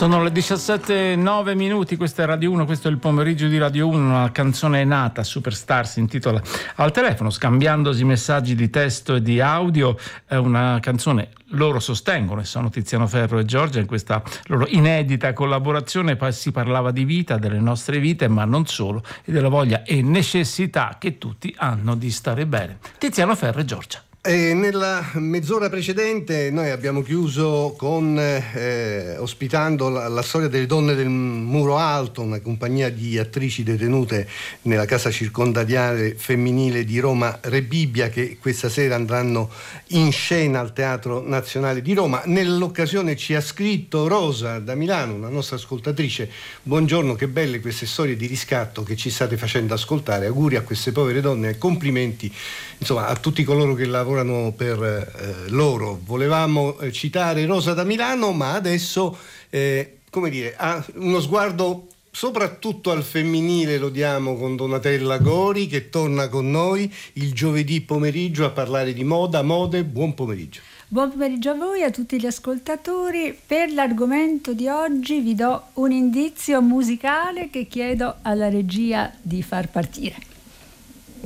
Sono le 17:09, questa è Radio 1, questo è il pomeriggio di Radio 1, una canzone è nata, Superstar si intitola Al telefono, scambiandosi messaggi di testo e di audio, è una canzone, loro sostengono, e sono Tiziano Ferro e Giorgia, in questa loro inedita collaborazione si parlava di vita, delle nostre vite, ma non solo, e della voglia e necessità che tutti hanno di stare bene. Tiziano Ferro e Giorgia. Nella mezz'ora precedente noi abbiamo chiuso con ospitando la storia delle Donne del Muro Alto, una compagnia di attrici detenute nella casa circondariale femminile di Roma Rebibbia, che questa sera andranno in scena al Teatro Nazionale di Roma. Nell'occasione ci ha scritto Rosa da Milano, una nostra ascoltatrice: buongiorno, che belle queste storie di riscatto che ci state facendo ascoltare, auguri a queste povere donne e complimenti insomma a tutti coloro che lavorano per loro. Volevamo citare Rosa da Milano, ma adesso ha uno sguardo soprattutto al femminile, lo diamo con Donatella Gori, che torna con noi il giovedì pomeriggio a parlare di moda, mode. Buon pomeriggio. Buon pomeriggio a voi, a tutti gli ascoltatori. Per l'argomento di oggi vi do un indizio musicale che chiedo alla regia di far partire.